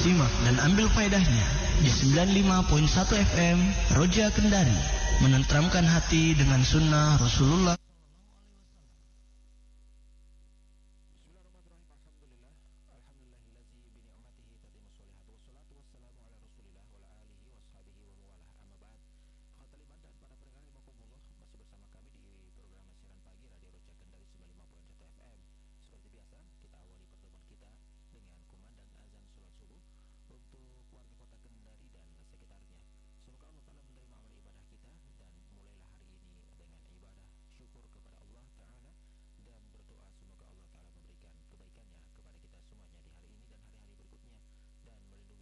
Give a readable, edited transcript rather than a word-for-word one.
Simak dan ambil faedahnya di 95.1 FM Roja Kendari, menenteramkan hati dengan sunnah Rasulullah.